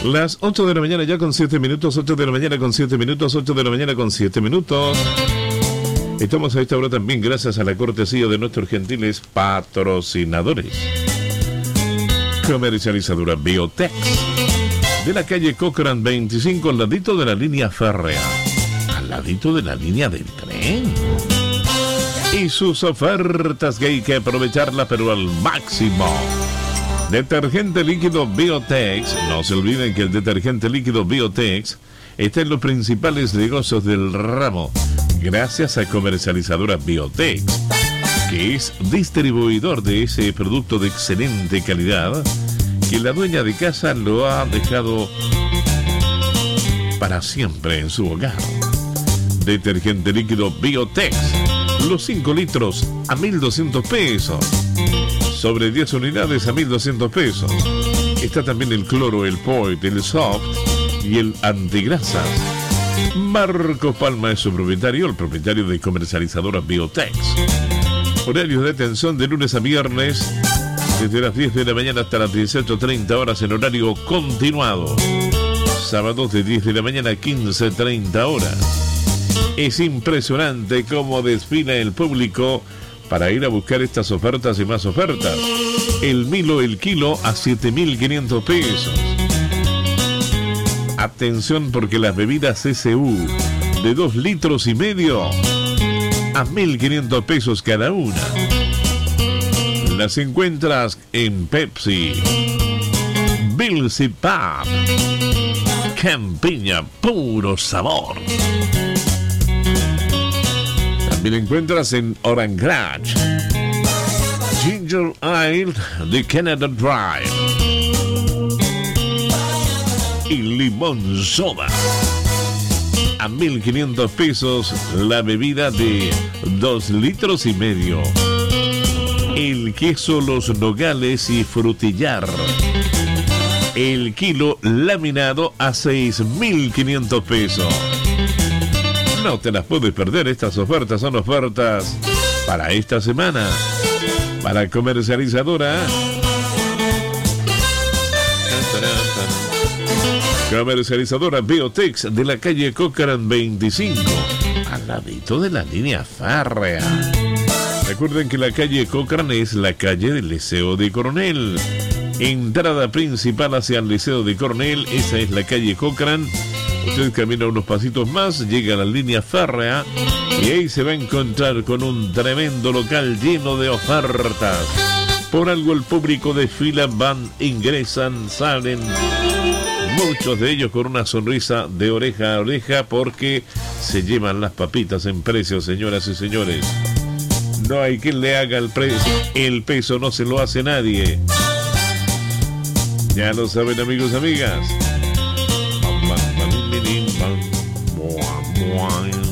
Las 8 de la mañana ya con 7 minutos, 8 de la mañana con 7 minutos, 8 de la mañana con 7 minutos. Estamos a esta hora también gracias a la cortesía de nuestros gentiles patrocinadores. Comercializadora Biotex, de la calle Cochrane 25, al ladito de la línea férrea, al ladito de la línea del tren. Y sus ofertas que hay que aprovecharlas pero al máximo. Detergente líquido Biotex. No se olviden que el detergente líquido Biotex está en los principales negocios del ramo, gracias a Comercializadora Biotex, que es distribuidor de ese producto de excelente calidad, que la dueña de casa lo ha dejado para siempre en su hogar. Detergente líquido Biotex, los 5 litros a 1.200 pesos. Sobre 10 unidades a 1.200 pesos. Está también el cloro, el Point, el Soft y el antigrasas. Marcos Palma es su propietario, el propietario de Comercializadora Biotex. Horarios de atención de lunes a viernes, desde las 10 de la mañana hasta las 18:30 horas en horario continuado. Sábados de 10 de la mañana a 15:30 horas. Es impresionante cómo desfila el público para ir a buscar estas ofertas y más ofertas. El Milo, el kilo a 7.500 pesos. Atención, porque las bebidas CCU de 2 litros y medio a 1.500 pesos cada una. Las encuentras en Pepsi, Bills y Pub, Campiña, puro sabor. También encuentras en Orange, Ginger Ale de Canada Dry y Limón Soda. A 1.500 pesos la bebida de 2 litros y medio. El queso Los Nogales y Frutillar, el kilo laminado a 6.500 pesos. No te las puedes perder, estas ofertas son ofertas para esta semana. Para Comercializadora. Comercializadora Biotex, de la calle Cochrane 25, al ladito de la línea férrea. Recuerden que la calle Cochrane es la calle del Liceo de Coronel. Entrada principal hacia el Liceo de Coronel, esa es la calle Cochrane. Usted camina unos pasitos más, llega a la línea férrea y ahí se va a encontrar con un tremendo local lleno de ofertas. Por algo el público desfila, van, ingresan, salen, muchos de ellos con una sonrisa de oreja a oreja porque se llevan las papitas en precio, señoras y señores. No hay quien le haga el peso no se lo hace nadie. Ya lo saben, amigos, amigas.